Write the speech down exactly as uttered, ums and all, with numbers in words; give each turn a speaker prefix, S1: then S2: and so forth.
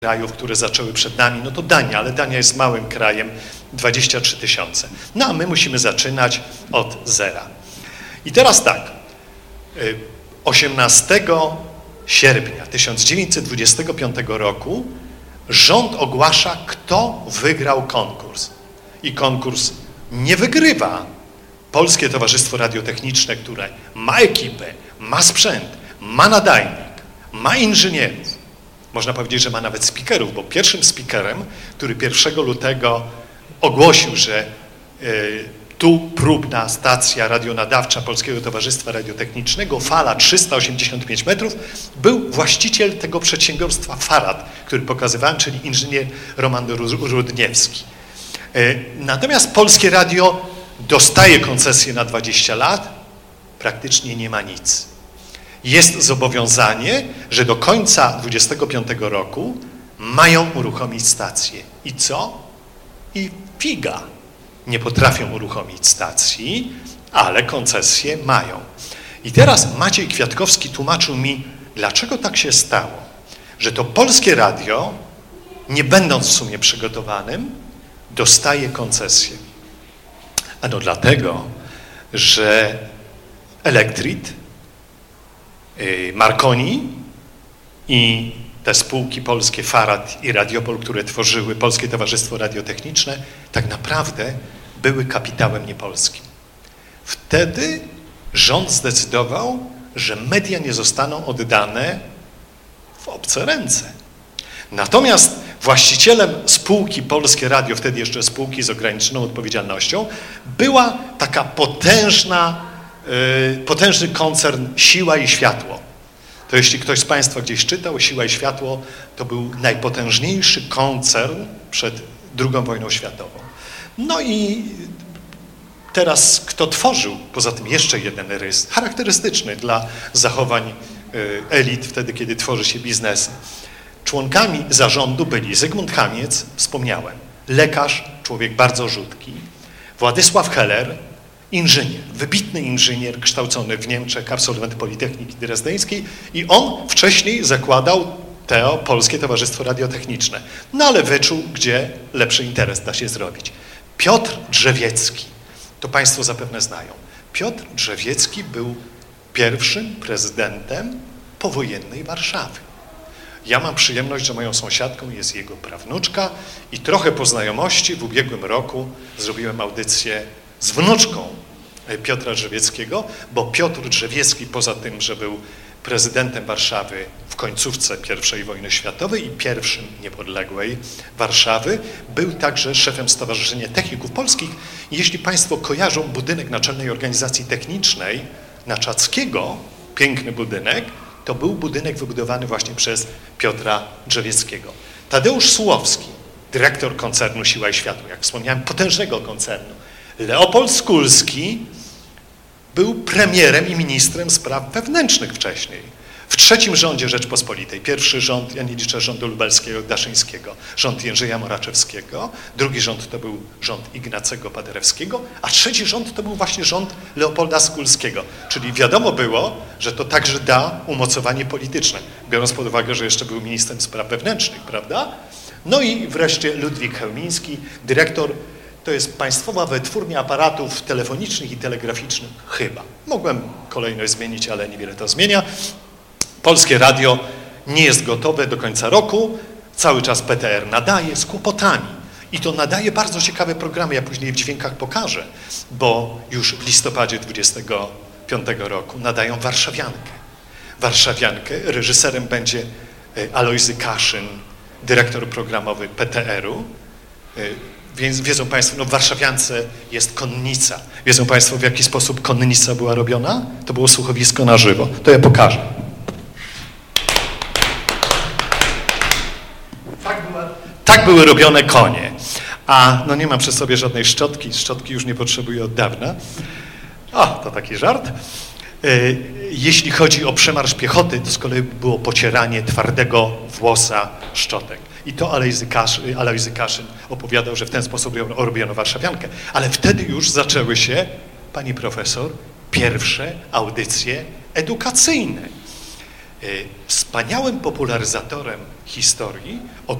S1: krajów, które zaczęły przed nami, no to Dania, ale Dania jest małym krajem, dwadzieścia trzy tysiące. No a my musimy zaczynać od zera. I teraz tak, osiemnastego sierpnia tysiąc dziewięćset dwudziestego piątego roku rząd ogłasza, kto wygrał konkurs. I konkurs nie wygrywa Polskie Towarzystwo Radiotechniczne, które ma ekipę, ma sprzęt, ma nadajnik, ma inżynierów. Można powiedzieć, że ma nawet speakerów, bo pierwszym speakerem, który pierwszego lutego ogłosił, że y, tu próbna stacja radionadawcza Polskiego Towarzystwa Radiotechnicznego, fala trzysta osiemdziesiąt pięć metrów, był właściciel tego przedsiębiorstwa Farad, który pokazywałem, czyli inżynier Roman Rudniewski. Y, natomiast Polskie Radio dostaje koncesję na dwadzieścia lat, praktycznie nie ma nic. Jest zobowiązanie, że do końca dwudziestego piątego roku mają uruchomić stację. I co? I figa. Nie potrafią uruchomić stacji, ale koncesje mają. I teraz Maciej Kwiatkowski tłumaczył mi, dlaczego tak się stało, że to Polskie Radio, nie będąc w sumie przygotowanym, dostaje koncesję. Ano dlatego, że Elektrit, Marconi i te spółki polskie, Farad i Radiopol, które tworzyły Polskie Towarzystwo Radiotechniczne, tak naprawdę były kapitałem niepolskim. Wtedy rząd zdecydował, że media nie zostaną oddane w obce ręce. Natomiast właścicielem spółki Polskie Radio, wtedy jeszcze spółki z ograniczoną odpowiedzialnością, była taka potężna potężny koncern Siła i Światło. To jeśli ktoś z Państwa gdzieś czytał, Siła i Światło to był najpotężniejszy koncern przed drugą wojną światową. No i teraz kto tworzył, poza tym jeszcze jeden rys, charakterystyczny dla zachowań elit wtedy, kiedy tworzy się biznesy. Członkami zarządu byli Zygmunt Hamiec, wspomniałem, lekarz, człowiek bardzo rzutki, Władysław Heller, inżynier, wybitny inżynier kształcony w Niemczech, absolwent Politechniki Drezdeńskiej i on wcześniej zakładał to Polskie Towarzystwo Radiotechniczne. No ale wyczuł, gdzie lepszy interes da się zrobić. Piotr Drzewiecki, to Państwo zapewne znają. Piotr Drzewiecki był pierwszym prezydentem powojennej Warszawy. Ja mam przyjemność, że moją sąsiadką jest jego prawnuczka i trochę po znajomości w ubiegłym roku zrobiłem audycję z wnuczką Piotra Drzewieckiego, bo Piotr Drzewiecki poza tym, że był prezydentem Warszawy w końcówce pierwszej wojny światowej i pierwszym niepodległej Warszawy, był także szefem Stowarzyszenia Techników Polskich. I jeśli Państwo kojarzą budynek Naczelnej Organizacji Technicznej na Czackiego, piękny budynek, to był budynek wybudowany właśnie przez Piotra Drzewieckiego. Tadeusz Sułowski, dyrektor koncernu Siła i Światło, jak wspomniałem, potężnego koncernu. Leopold Skulski był premierem i ministrem spraw wewnętrznych wcześniej. W trzecim rządzie Rzeczpospolitej. Pierwszy rząd, ja nie liczę rządu lubelskiego, daszyńskiego, rząd Jędrzeja Moraczewskiego. Drugi rząd to był rząd Ignacego Paderewskiego, a trzeci rząd to był właśnie rząd Leopolda Skulskiego. Czyli wiadomo było, że to także da umocowanie polityczne, biorąc pod uwagę, że jeszcze był ministrem spraw wewnętrznych, prawda? No i wreszcie Ludwik Chełmiński, dyrektor. To jest Państwowa Wytwórnia Aparatów Telefonicznych i Telegraficznych, chyba. Mogłem kolejność zmienić, ale niewiele to zmienia. Polskie Radio nie jest gotowe do końca roku, cały czas P T R nadaje z kłopotami. I to nadaje bardzo ciekawe programy, ja później w dźwiękach pokażę, bo już w listopadzie dwudziestego piątego roku nadają Warszawiankę. Warszawiankę, reżyserem będzie Alojzy Kaszyn, dyrektor programowy P T R-u. Więc wiedzą Państwo, no w Warszawiance jest konnica. Wiedzą Państwo, w jaki sposób konnica była robiona? To było słuchowisko na żywo. To ja pokażę. Tak, była, tak były robione konie. A no nie mam przy sobie żadnej szczotki. Szczotki już nie potrzebuję od dawna. O, to taki żart. Jeśli chodzi o przemarsz piechoty, to z kolei było pocieranie twardego włosa szczotek. I to Alojzy Kaszyn, Alojzy Kaszyn opowiadał, że w ten sposób robiono Warszawiankę. Ale wtedy już zaczęły się, pani profesor, pierwsze audycje edukacyjne. Wspaniałym popularyzatorem historii